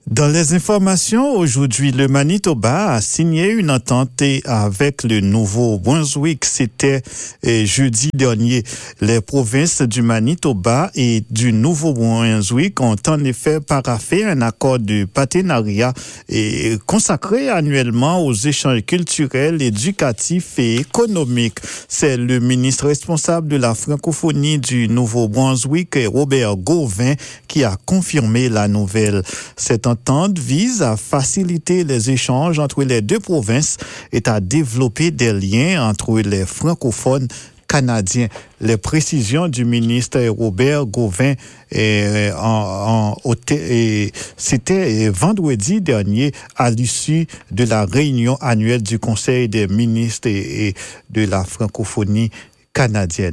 Dans les informations, aujourd'hui, le Manitoba a signé une entente avec le Nouveau-Brunswick. C'était jeudi dernier. Les provinces du Manitoba et du Nouveau-Brunswick ont en effet paraphé un accord de partenariat consacré annuellement aux échanges culturels, éducatifs et économiques. C'est le ministre responsable de la francophonie du Nouveau-Brunswick, Robert Gauvin, qui a confirmé la nouvelle. Cette entente vise à faciliter les échanges entre les deux provinces et à développer des liens entre les francophones canadiens. Les précisions du ministre Robert Gauvin c'était vendredi dernier à l'issue de la réunion annuelle du Conseil des ministres et de la francophonie canadienne.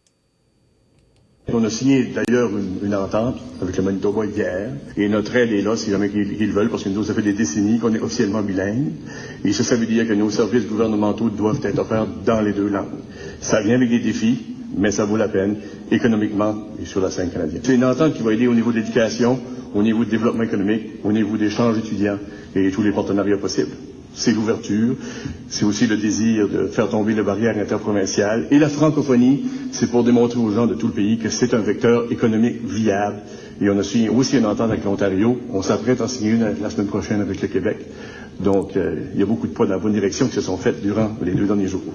On a signé d'ailleurs une entente avec le Manitoba hier, et notre aide est là si jamais qu'ils veulent, parce que nous, ça fait des décennies qu'on est officiellement bilingue, et ça veut dire que nos services gouvernementaux doivent être offerts dans les deux langues. Ça vient avec des défis, mais ça vaut la peine, économiquement et sur la scène canadienne. C'est une entente qui va aider au niveau de l'éducation, au niveau du développement économique, au niveau des échanges étudiants et tous les partenariats possibles. C'est l'ouverture, c'est aussi le désir de faire tomber les barrières interprovinciales. Et la francophonie, c'est pour démontrer aux gens de tout le pays que c'est un vecteur économique viable. Et on a signé aussi une entente avec l'Ontario. On s'apprête à en signer une la semaine prochaine avec le Québec. Donc, il y a beaucoup de pas dans la bonne direction qui se sont faites durant les 2 derniers jours.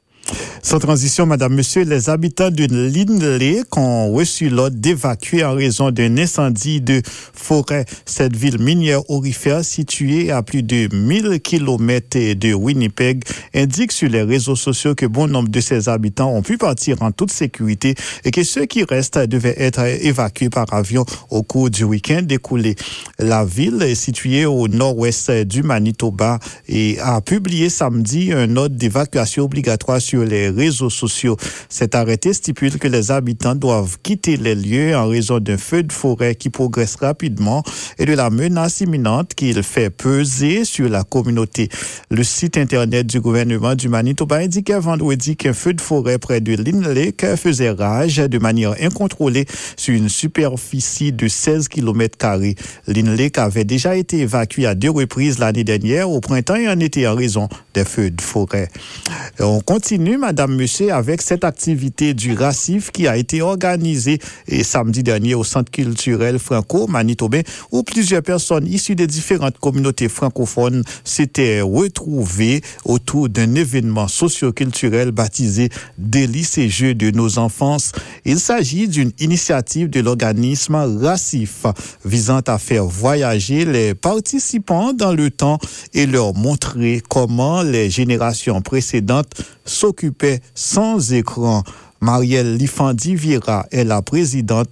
Sans transition, Madame, Monsieur, les habitants de Lynn Lake ont reçu l'ordre d'évacuer en raison d'un incendie de forêt. Cette ville minière aurifère située à plus de 1000 km de Winnipeg indique sur les réseaux sociaux que bon nombre de ses habitants ont pu partir en toute sécurité et que ceux qui restent devaient être évacués par avion au cours du week-end écoulé. La ville est située au nord-ouest du Manitoba et a publié samedi un ordre d'évacuation obligatoire sur les réseaux sociaux. Cet arrêté stipule que les habitants doivent quitter les lieux en raison d'un feu de forêt qui progresse rapidement et de la menace imminente qu'il fait peser sur la communauté. Le site internet du gouvernement du Manitoba indiquait vendredi qu'un feu de forêt près de Lynn Lake faisait rage de manière incontrôlée sur une superficie de 16 km². Lynn Lake avait déjà été évacué à 2 reprises l'année dernière, au printemps et en été, en raison des feux de forêt. On continue, Madame, Monsieur, avec cette activité du RACIF qui a été organisée samedi dernier au Centre culturel franco-manitobain où plusieurs personnes issues des différentes communautés francophones s'étaient retrouvées autour d'un événement socio-culturel baptisé Délices et Jeux de nos enfances. Il s'agit d'une initiative de l'organisme RACIF visant à faire voyager les participants dans le temps et leur montrer comment les générations précédentes s'occupaient sans écran. Marielle Lifandi-Vira est la présidente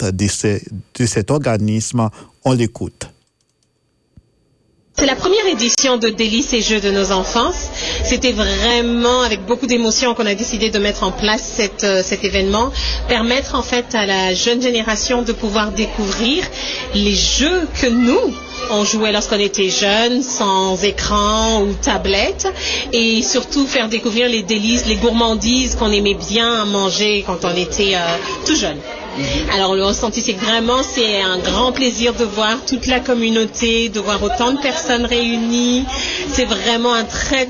de cet organisme. On l'écoute. C'est la première édition de Délices et Jeux de nos enfances. C'était vraiment avec beaucoup d'émotion qu'on a décidé de mettre en place cet événement, permettre en fait à la jeune génération de pouvoir découvrir les jeux que nous on jouait lorsqu'on était jeune, sans écran ou tablette, et surtout faire découvrir les délices, les gourmandises qu'on aimait bien manger quand on était tout jeune. Alors le ressenti, c'est que vraiment c'est un grand plaisir de voir toute la communauté, de voir autant de personnes réunies. C'est vraiment une très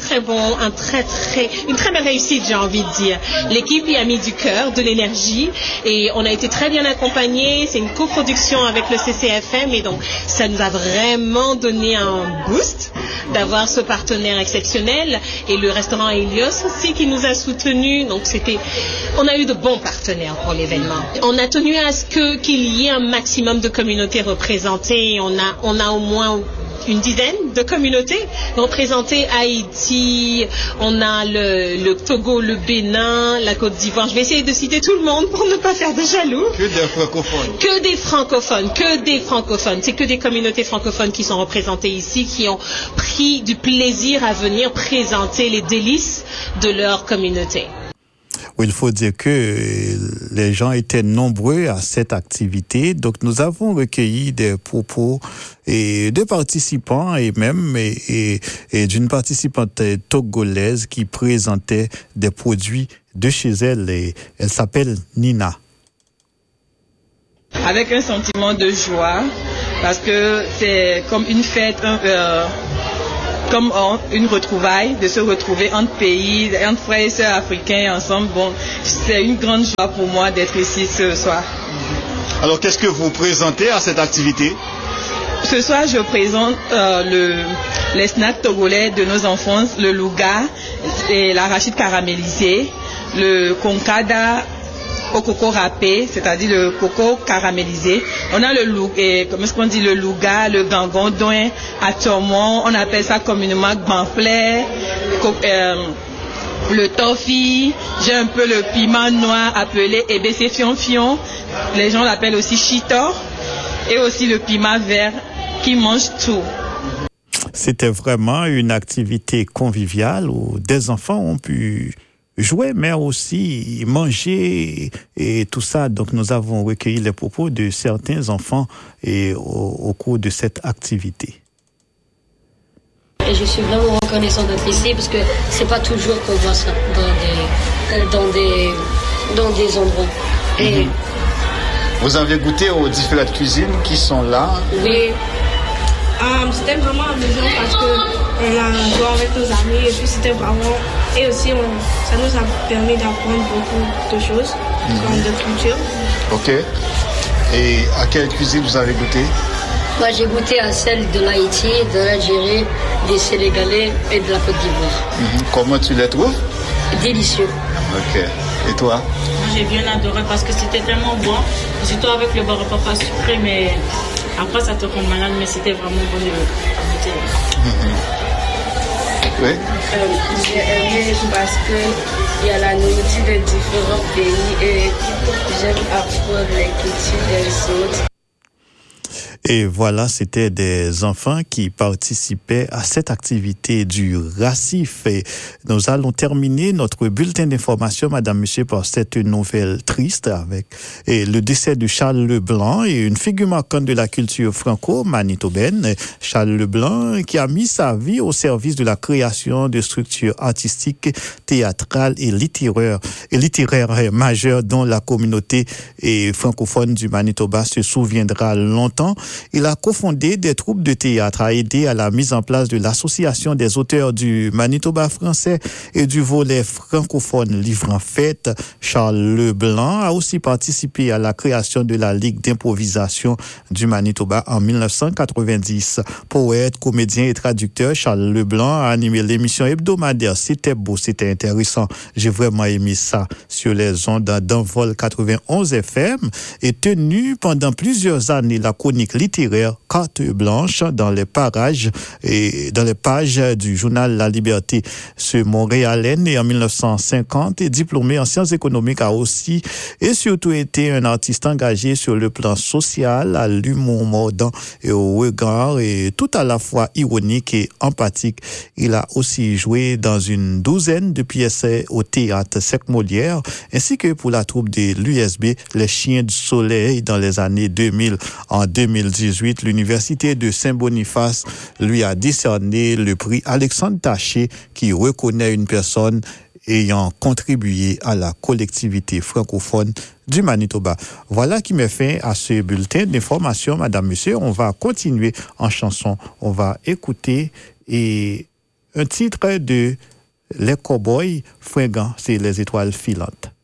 belle réussite, j'ai envie de dire. L'équipe y a mis du cœur, de l'énergie, et on a été très bien accompagnés. C'est une coproduction avec le CCFM, et donc ça nous a vraiment donné un boost d'avoir ce partenaire exceptionnel, et le restaurant Helios aussi qui nous a soutenus. Donc on a eu de bons partenaires pour l'événement. On a tenu à ce qu'il y ait un maximum de communautés représentées. On a au moins une dizaine de communautés représentées. Haïti, on a le Togo, le Bénin, la Côte d'Ivoire. Je vais essayer de citer tout le monde pour ne pas faire de jaloux. Que des francophones. Que des francophones. C'est que des communautés francophones qui sont représentées ici, qui ont pris du plaisir à venir présenter les délices de leur communauté. Oui, il faut dire que les gens étaient nombreux à cette activité. Donc, nous avons recueilli des propos de participants et même d'une participante togolaise qui présentait des produits de chez elle. Elle s'appelle Nina. Avec un sentiment de joie, parce que c'est comme une fête, comme une retrouvaille, de se retrouver entre pays, entre frères et sœurs africains ensemble. Bon, c'est une grande joie pour moi d'être ici ce soir. Alors, qu'est-ce que vous présentez à cette activité? Ce soir, je présente les snacks togolais de nos enfants, le louga et l'arachide caramélisé, le konkada au coco râpé, c'est-à-dire le coco caramélisé. On a le louga, le gangondouin, atomon, on appelle ça communément gbanflé, le toffee, j'ai un peu le piment noir appelé ébécé fion-fion, les gens l'appellent aussi chito, et aussi le piment vert qui mange tout. C'était vraiment une activité conviviale où des enfants ont pu jouer, mais aussi manger et tout ça. Donc, nous avons recueilli les propos de certains enfants au cours de cette activité. Et je suis vraiment reconnaissant d'être ici parce que c'est pas toujours qu'on voit ça dans des endroits. Et vous avez goûté aux différentes cuisines qui sont là? Oui. C'était vraiment amusant parce qu'on a joué avec nos amis et puis c'était vraiment... Et aussi, ça nous a permis d'apprendre beaucoup de choses, comme de culture. Ok. Et à quelle cuisine vous avez goûté? Moi, j'ai goûté à celle de l'Haïti, de l'Algérie, des Sénégalais et de la Côte d'Ivoire. Comment tu les trouves? Délicieux. Ok. Et toi? J'ai bien adoré parce que c'était tellement bon, surtout avec le beurre papa sucré, mais après ça te rend malade, mais c'était vraiment bon de goûter. Oui. J'ai aimé parce qu'il y a la nourriture de différents pays et j'aime apprendre les cultures des autres. Et voilà, c'était des enfants qui participaient à cette activité du RACIF. Et nous allons terminer notre bulletin d'information, madame, monsieur, par cette nouvelle triste avec le décès de Charles Leblanc et une figure marquante de la culture franco-manitobaine. Charles Leblanc qui a mis sa vie au service de la création de structures artistiques, théâtrales et littéraires majeures dont la communauté francophone du Manitoba se souviendra longtemps. Il a cofondé des troupes de théâtre, a aidé à la mise en place de l'Association des auteurs du Manitoba français et du volet francophone Livre en Fête. Charles Leblanc a aussi participé à la création de la Ligue d'improvisation du Manitoba en 1990. Poète, comédien et traducteur, Charles Leblanc a animé l'émission hebdomadaire C'était beau, c'était intéressant. J'ai vraiment aimé ça sur les ondes d'Envol 91 FM et tenu pendant plusieurs années la chronique littéraire Carte blanche dans les pages du journal La Liberté. Ce Montréalais, né en 1950 et diplômé en sciences économiques, a aussi et surtout été un artiste engagé sur le plan social, à l'humour mordant et au regard et tout à la fois ironique et empathique. Il a aussi joué dans une douzaine de pièces au théâtre Sec Molière ainsi que pour la troupe de l'USB Les Chiens du Soleil dans les années 2000. En 2018, l'Université de Saint-Boniface lui a décerné le prix Alexandre Taché qui reconnaît une personne ayant contribué à la collectivité francophone du Manitoba. Voilà qui met fin à ce bulletin d'information, madame, monsieur. On va continuer en chanson. On va écouter un titre de Les Cowboys fringants, c'est Les Étoiles filantes.